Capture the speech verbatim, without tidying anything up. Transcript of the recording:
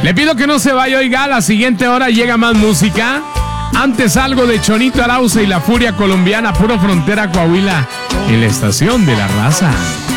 Le pido que no se vaya, oiga, a la siguiente hora llega más música. Antes algo de Chonito Arauza y la Furia Colombiana, puro frontera Coahuila, en la estación de la raza.